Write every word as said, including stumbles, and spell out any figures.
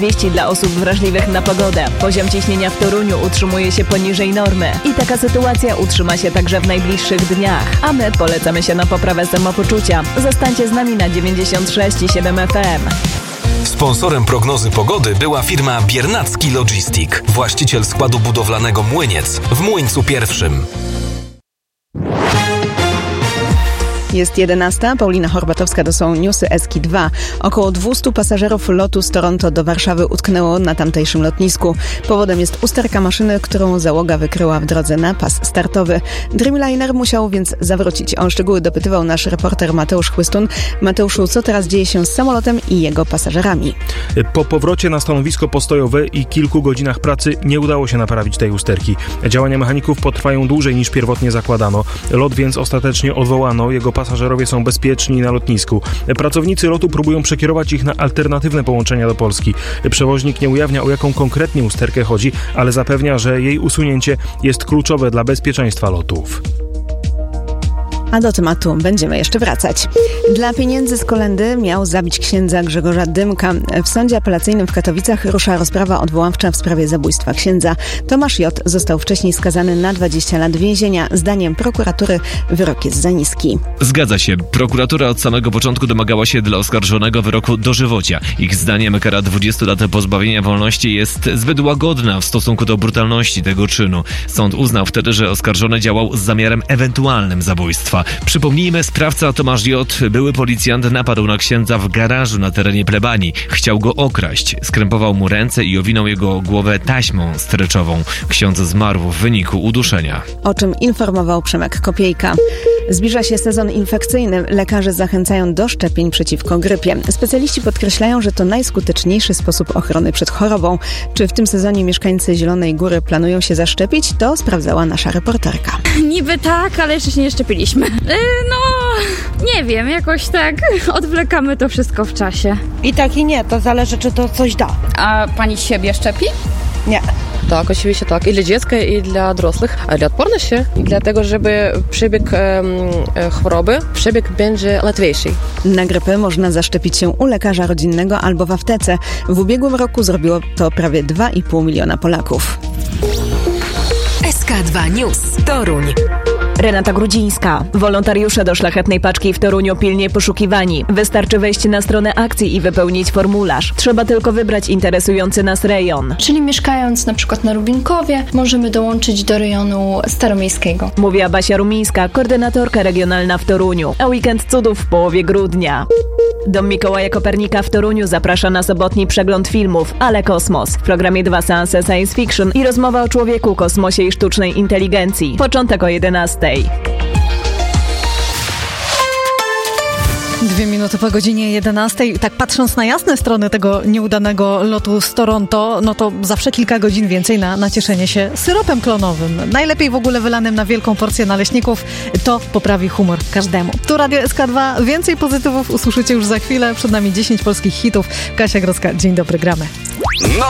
Wieści dla osób wrażliwych na pogodę. Poziom ciśnienia w Toruniu utrzymuje się poniżej normy. I taka sytuacja utrzyma się także w najbliższych dniach. A my polecamy się na poprawę samopoczucia. Zostańcie z nami na dziewięćdziesiąt sześć i siedem F M. Sponsorem prognozy pogody była firma Biernacki Logistic, właściciel składu budowlanego Młyniec w Młyńcu Pierwszym. Jest jedenasta. Paulina Horbatowska, to są newsy Eski dwa. Około dwieście pasażerów lotu z Toronto do Warszawy utknęło na tamtejszym lotnisku. Powodem jest usterka maszyny, którą załoga wykryła w drodze na pas startowy. Dreamliner musiał więc zawrócić. O szczegóły dopytywał nasz reporter Mateusz Chłystun. Mateuszu, co teraz dzieje się z samolotem i jego pasażerami? Po powrocie na stanowisko postojowe i kilku godzinach pracy nie udało się naprawić tej usterki. Działania mechaników potrwają dłużej niż pierwotnie zakładano. Lot więc ostatecznie odwołano. Jego pasażerowie są bezpieczni na lotnisku. Pracownicy lotu próbują przekierować ich na alternatywne połączenia do Polski. Przewoźnik nie ujawnia, o jaką konkretnie usterkę chodzi, ale zapewnia, że jej usunięcie jest kluczowe dla bezpieczeństwa lotów. A do tematu będziemy jeszcze wracać. Dla pieniędzy z kolędy miał zabić księdza Grzegorza Dymka. W sądzie apelacyjnym w Katowicach rusza rozprawa odwoławcza w sprawie zabójstwa księdza. Tomasz J. został wcześniej skazany na dwadzieścia lat więzienia. Zdaniem prokuratury wyrok jest za niski. Zgadza się. Prokuratura od samego początku domagała się dla oskarżonego wyroku dożywocia. Ich zdaniem kara dwudziestu lat pozbawienia wolności jest zbyt łagodna w stosunku do brutalności tego czynu. Sąd uznał wtedy, że oskarżony działał z zamiarem ewentualnym zabójstwa. Przypomnijmy, sprawca Tomasz J., były policjant, napadł na księdza w garażu na terenie plebanii. Chciał go okraść. Skrępował mu ręce i owinął jego głowę taśmą streczową. Ksiądz zmarł w wyniku uduszenia. O czym informował Przemek Kopiejka. Zbliża się sezon infekcyjny. Lekarze zachęcają do szczepień przeciwko grypie. Specjaliści podkreślają, że to najskuteczniejszy sposób ochrony przed chorobą. Czy w tym sezonie mieszkańcy Zielonej Góry planują się zaszczepić? To sprawdzała nasza reporterka. Niby tak, ale jeszcze się nie szczepiliśmy. Yy, no, nie wiem, jakoś tak odwlekamy to wszystko w czasie. I tak i nie, to zależy, czy to coś da. A pani siebie szczepi? Nie. Tak, oczywiście tak. I dla dziecka, i dla dorosłych, a dla odporności. I dlatego, żeby przebieg e, choroby, przebieg będzie łatwiejszy. Na grypę można zaszczepić się u lekarza rodzinnego albo w aptece. W ubiegłym roku zrobiło to prawie dwa i pół miliona Polaków. S K dwa News. Toruń. Renata Grudzińska. Wolontariusze do Szlachetnej Paczki w Toruniu pilnie poszukiwani. Wystarczy wejść na stronę akcji i wypełnić formularz. Trzeba tylko wybrać interesujący nas rejon. Czyli mieszkając na przykład na Rubinkowie, możemy dołączyć do rejonu staromiejskiego. Mówiła Basia Rumińska, koordynatorka regionalna w Toruniu. A weekend cudów w połowie grudnia. Dom Mikołaja Kopernika w Toruniu zaprasza na sobotni przegląd filmów Ale Kosmos. W programie dwa seanse science fiction i rozmowa o człowieku, kosmosie i sztucznej inteligencji. Początek o jedenastej. Dwie minuty po godzinie jedenastej. Tak patrząc na jasne strony tego nieudanego lotu z Toronto, no to zawsze kilka godzin więcej na nacieszenie się syropem klonowym. Najlepiej w ogóle wylanym na wielką porcję naleśników. To poprawi humor każdemu. Tu Radio S K dwa. Więcej pozytywów usłyszycie już za chwilę. Przed nami dziesięć polskich hitów. Kasia Grodzka, dzień dobry, gramy. No